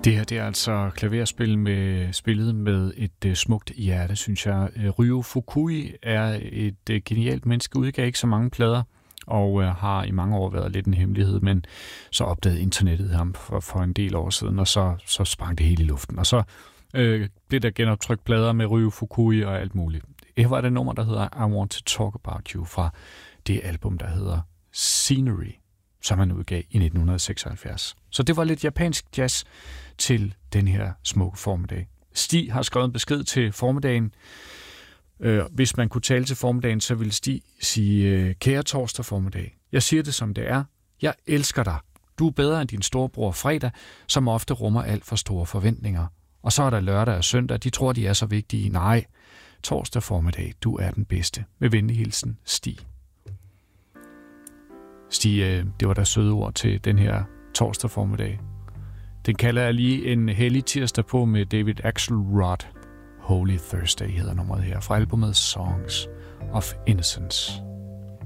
Det her, det er altså klaverspil spillet med et smukt hjerte, synes jeg. Ryo Fukui er et genialt menneske, udgav ikke så mange plader, og har i mange år været lidt en hemmelighed, men så opdagede internettet ham for en del år siden, og så sprang det hele i luften. Og så blev der genoptrykt plader med Ryo Fukui og alt muligt. Her var det nummer, der hedder I Want to Talk About You, fra det album, der hedder Scenery, som han udgav i 1976. Så det var lidt japansk jazz til den her smukke formiddag. Stig har skrevet en besked til formiddagen. Hvis man kunne tale til formiddagen, så ville Stig sige, kære torsdag formiddag, jeg siger det som det er. Jeg elsker dig. Du er bedre end din storebror Fredag, som ofte rummer alt for store forventninger. Og så er der lørdag og søndag. De tror, de er så vigtige. Nej, torsdag formiddag, du er den bedste. Med venlig hilsen, Stig. Stig, det var der søde ord til den her torsdag formiddag. Den kalder jeg lige en hellig tirsdag på med David Axelrod. Holy Thursday hedder nummeret her fra albumet Songs of Innocence.